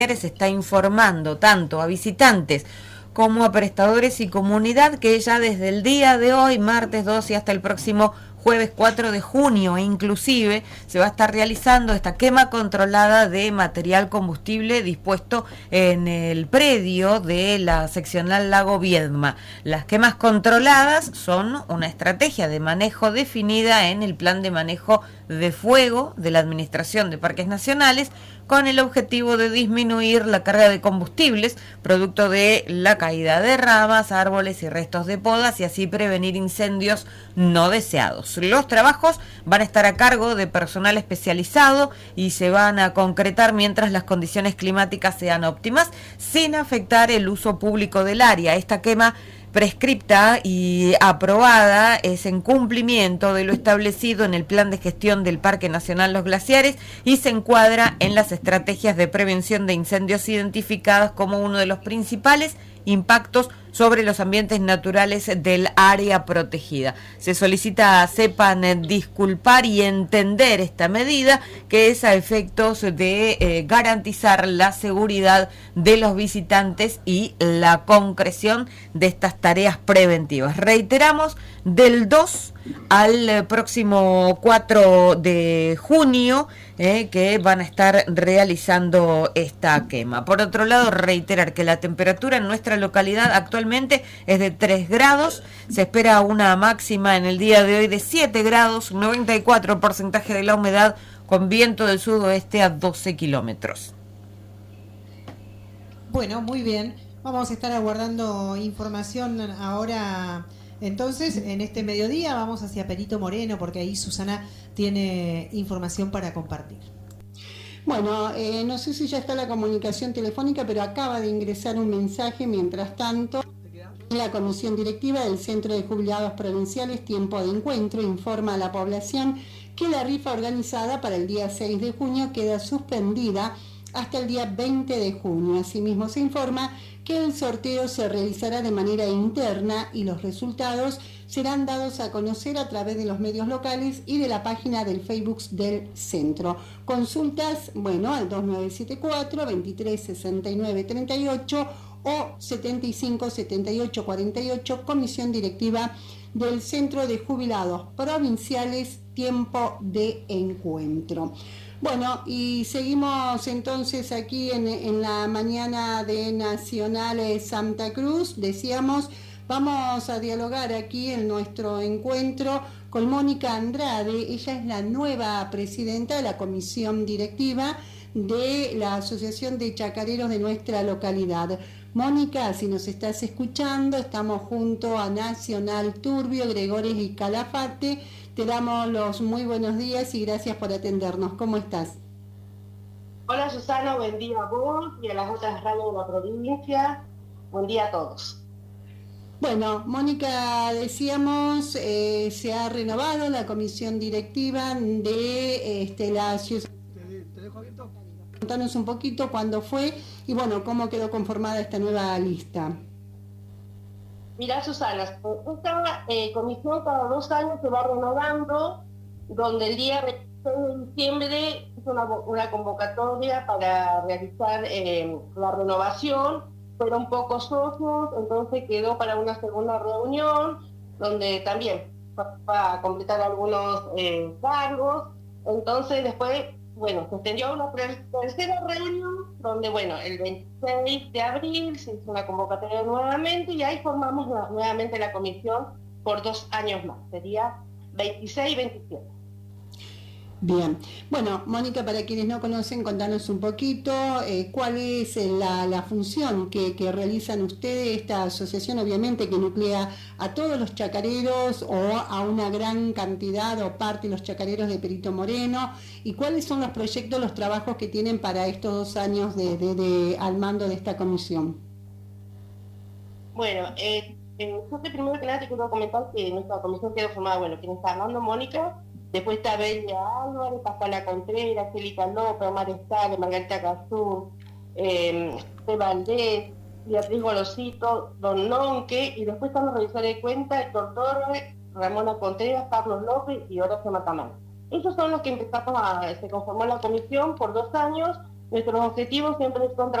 se está informando tanto a visitantes como a prestadores y comunidad que ya desde el día de hoy, martes 2 y hasta el próximo jueves 4 de junio, inclusive se va a estar realizando esta quema controlada de material combustible dispuesto en el predio de la seccional Lago Viedma. Las quemas controladas son una estrategia de manejo definida en el plan de manejo de fuego de la Administración de Parques Nacionales, con el objetivo de disminuir la carga de combustibles producto de la caída de ramas, árboles y restos de podas, y así prevenir incendios no deseados. Los trabajos van a estar a cargo de personal especializado y se van a concretar mientras las condiciones climáticas sean óptimas, sin afectar el uso público del área. Esta quema prescripta y aprobada es en cumplimiento de lo establecido en el Plan de Gestión del Parque Nacional Los Glaciares y se encuadra en las estrategias de prevención de incendios identificadas como uno de los principales impactos sobre los ambientes naturales del área protegida. Se solicita sepan disculpar y entender esta medida, que es a efectos de garantizar la seguridad de los visitantes y la concreción de estas tareas preventivas. Reiteramos, del 2 al próximo 4 de junio que van a estar realizando esta quema. Por otro lado, reiterar que la temperatura en nuestra localidad actualmente es de 3 grados, se espera una máxima en el día de hoy de 7 grados, 94% de la humedad, con viento del sudoeste a 12 kilómetros. Bueno, muy bien. Vamos a estar aguardando información ahora. Entonces, en este mediodía vamos hacia Perito Moreno, porque ahí Susana tiene información para compartir. Bueno, no sé si ya está la comunicación telefónica, pero acaba de ingresar un mensaje mientras tanto. La Comisión Directiva del Centro de Jubilados Provinciales Tiempo de Encuentro informa a la población que la rifa organizada para el día 6 de junio queda suspendida hasta el día 20 de junio. Asimismo, se informa que el sorteo se realizará de manera interna y los resultados serán dados a conocer a través de los medios locales y de la página del Facebook del centro. Consultas, bueno, al 2974 23 69 38 o 75 78 48, Comisión Directiva del Centro de Jubilados Provinciales Tiempo de Encuentro. Bueno, y seguimos entonces aquí en la mañana de Nacional Santa Cruz. Decíamos, vamos a dialogar aquí en nuestro encuentro con Mónica Andrade. Ella es la nueva presidenta de la comisión directiva de la Asociación de Chacareros de nuestra localidad. Mónica, si nos estás escuchando, estamos junto a Nacional Turbio, Gregores y Calafate. Te damos los muy buenos días y gracias por atendernos. ¿Cómo estás? Hola Susana, buen día a vos y a las otras radios de la provincia. Buen día a todos. Bueno, Mónica, decíamos, se ha renovado la comisión directiva de la asociación. ¿Te dejo abierto? Contanos un poquito cuándo fue y bueno, cómo quedó conformada esta nueva lista. Mirá Susana, esta comisión cada 2 años se va renovando, donde el día 26 de diciembre hizo una convocatoria para realizar la renovación. Fueron pocos socios, entonces quedó para una segunda reunión, donde también va a completar algunos cargos. Entonces después, bueno, se extendió a una tercera reunión, donde, bueno, el 26 de abril se hizo una convocatoria nuevamente y ahí formamos nuevamente la comisión por 2 años más, sería 26 y 27. Bien, bueno, Mónica, para quienes no conocen, contanos un poquito cuál es la función que realizan ustedes, esta asociación obviamente que nuclea a todos los chacareros o a una gran cantidad o parte de los chacareros de Perito Moreno, y cuáles son los proyectos, los trabajos que tienen para estos 2 años al mando de esta comisión. Bueno, yo primero que nada te quiero comentar que nuestra comisión quedó formada, bueno, quien está hablando, Mónica. Después está Belia Álvarez, Pascuala Contreras, Angélica López, Omar Estale, Margarita Cazú, Valdés, Beatriz Golosito, Don Nonque, y después están los revisores de cuentas, Héctor Torres, Ramona Contreras, Carlos López y Horacio Matamán. Esos son los que se conformó la comisión por 2 años, Nuestros objetivos siempre son